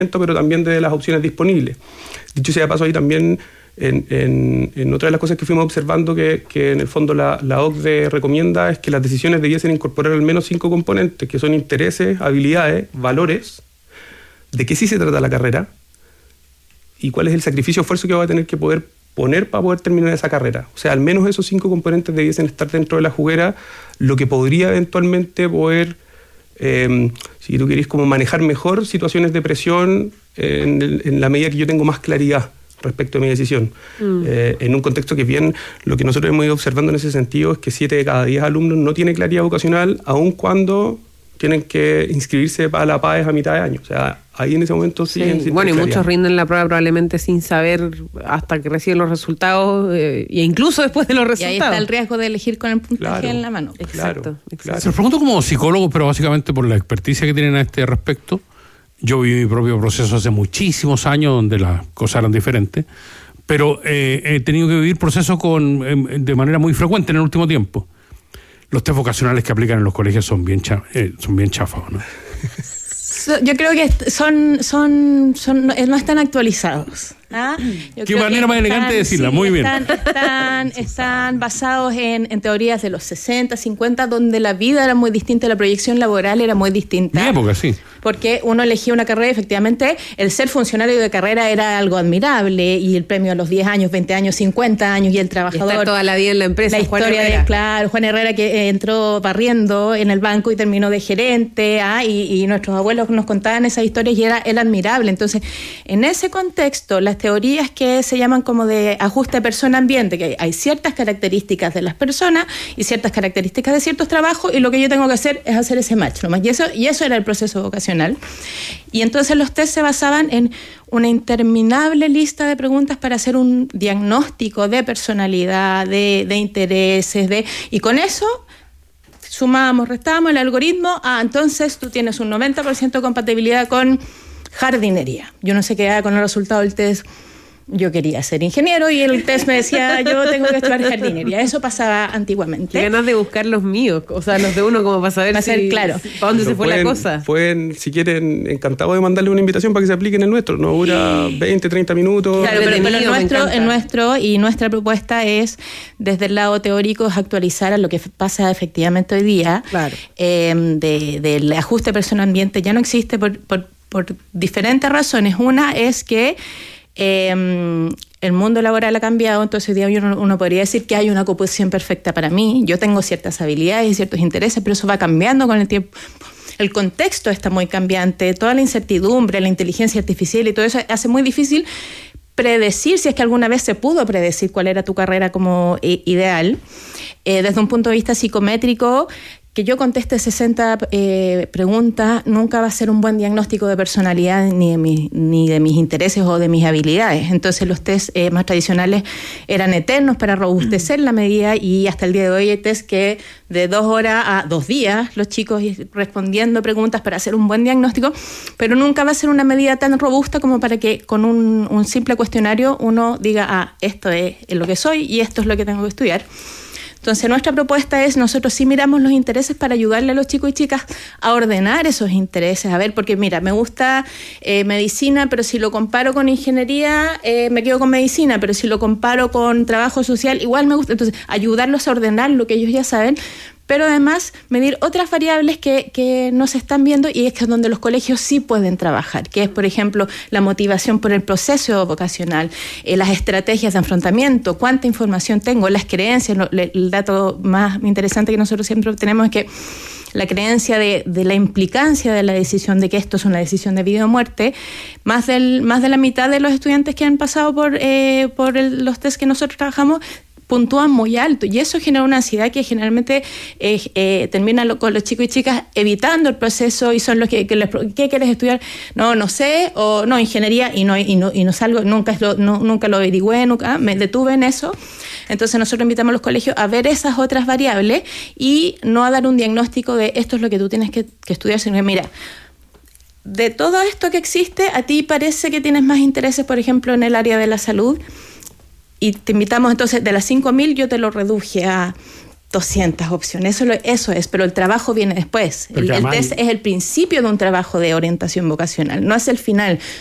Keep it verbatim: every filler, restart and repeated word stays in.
pero también de las opciones disponibles. Dicho sea de paso, ahí también en, en, en otra de las cosas que fuimos observando que, que en el fondo la, la O C D E recomienda es que las decisiones debiesen incorporar al menos cinco componentes, que son intereses, habilidades, valores, de qué sí se trata la carrera y cuál es el sacrificio o esfuerzo que va a tener que poder poner para poder terminar esa carrera. O sea, al menos esos cinco componentes debiesen estar dentro de la juguera, lo que podría eventualmente poder, eh, si tú querés, como manejar mejor situaciones de presión eh, en, el, en la medida que yo tengo más claridad respecto a mi decisión. Mm. Eh, en un contexto que bien, lo que nosotros hemos ido observando en ese sentido es que siete de cada diez alumnos no tienen claridad vocacional, aun cuando tienen que inscribirse para la P A E S a mitad de año. O sea, ahí en ese momento sí. sí bueno, y claridad. Muchos rinden la prueba probablemente sin saber hasta que reciben los resultados, eh, e incluso después de los resultados. Y ahí está el riesgo de elegir con el puntaje claro, en la mano. Exacto. Claro, exacto. Se lo pregunto como psicólogo, pero básicamente por la experticia que tienen a este respecto. Yo viví mi propio proceso hace muchísimos años donde las cosas eran diferentes, pero eh, he tenido que vivir procesos con, eh, de manera muy frecuente en el último tiempo. Los test vocacionales que aplican en los colegios son bien, cha, eh, son bien chafados, ¿no? Yo creo que son, son, son no están actualizados. ¿Ah? Qué manera más elegante están, de decirla, sí, muy bien. Están, están, están basados en, en teorías de los sesenta, cincuenta, donde la vida era muy distinta, la proyección laboral era muy distinta. Mi época, sí. Porque uno elegía una carrera y efectivamente el ser funcionario de carrera era algo admirable y el premio a los diez años, veinte años, cincuenta años y el trabajador. Y estar toda la vida en la empresa. La Juan historia Herrera. de, claro, Juan Herrera que entró barriendo en el banco y terminó de gerente, ¿ah? y, y nuestros abuelos nos contaban esas historias y era, era admirable. Entonces, en ese contexto, las teorías que se llaman como de ajuste persona-ambiente, que hay ciertas características de las personas y ciertas características de ciertos trabajos y lo que yo tengo que hacer es hacer ese match nomás. Y eso, y eso era el proceso vocacional. Y entonces los test se basaban en una interminable lista de preguntas para hacer un diagnóstico de personalidad, de, de intereses, de y con eso sumamos, restamos el algoritmo. Ah, entonces tú tienes un noventa por ciento de compatibilidad con jardinería. Yo no sé qué haga con el resultado del test. Yo quería ser ingeniero y el test me decía yo tengo que estudiar jardinería. Eso pasaba antiguamente. Qué ganas de buscar los míos, o sea, los de uno como para saber para si, ser claro. si, para dónde Pero se fue pueden, la cosa. Pueden, si quieren, encantado de mandarle una invitación para que se aplique en el nuestro. No dura veinte, treinta minutos. Claro, pero, pero el nuestro, el nuestro y nuestra propuesta es, desde el lado teórico, es actualizar a lo que pasa efectivamente hoy día. Claro. Eh, de, del ajuste persona-ambiente ya no existe por, por, por diferentes razones. Una es que Eh, el mundo laboral ha cambiado, entonces hoy día uno, uno podría decir que hay una composición perfecta para mí. Yo tengo ciertas habilidades y ciertos intereses, pero eso va cambiando con el tiempo. El contexto está muy cambiante, toda la incertidumbre, la inteligencia artificial y todo eso hace muy difícil predecir, si es que alguna vez se pudo predecir cuál era tu carrera como ideal. Eh, desde un punto de vista psicométrico, que yo conteste sesenta eh, preguntas nunca va a ser un buen diagnóstico de personalidad ni de, mi, ni de mis intereses o de mis habilidades. Entonces los test eh, más tradicionales eran eternos para robustecer la medida y hasta el día de hoy hay test que de dos horas a dos días los chicos respondiendo preguntas para hacer un buen diagnóstico, pero nunca va a ser una medida tan robusta como para que con un, un simple cuestionario uno diga, ah, esto es lo que soy y esto es lo que tengo que estudiar. Entonces nuestra propuesta es, nosotros sí miramos los intereses para ayudarle a los chicos y chicas a ordenar esos intereses, a ver, porque mira, me gusta eh, medicina, pero si lo comparo con ingeniería, eh, me quedo con medicina, pero si lo comparo con trabajo social, igual me gusta. Entonces, ayudarlos a ordenar lo que ellos ya saben, pero además medir otras variables que, que no se están viendo y es que es donde los colegios sí pueden trabajar, que es, por ejemplo, la motivación por el proceso vocacional, eh, las estrategias de afrontamiento, cuánta información tengo, las creencias. Lo, le, el dato más interesante que nosotros siempre tenemos es que la creencia de, de la implicancia de la decisión de que esto es una decisión de vida o muerte, más, del, más de la mitad de los estudiantes que han pasado por, eh, por el, los test que nosotros trabajamos puntúan muy alto y eso genera una ansiedad que generalmente eh, eh, termina lo, con los chicos y chicas evitando el proceso y son los que, que les, ¿qué quieres estudiar? No, no sé, o no, ingeniería y no, y no, y no salgo, nunca lo, no, nunca lo averigüé, nunca me detuve en eso. Entonces nosotros invitamos a los colegios a ver esas otras variables y no a dar un diagnóstico de esto es lo que tú tienes que, que estudiar, sino que mira, de todo esto que existe, a ti parece que tienes más intereses, por ejemplo, en el área de la salud. Y te invitamos entonces, de las cinco mil yo te lo reduje a doscientas opciones, eso, lo, eso es, pero el trabajo viene después. El, el test es el principio de un trabajo de orientación vocacional, no es el final.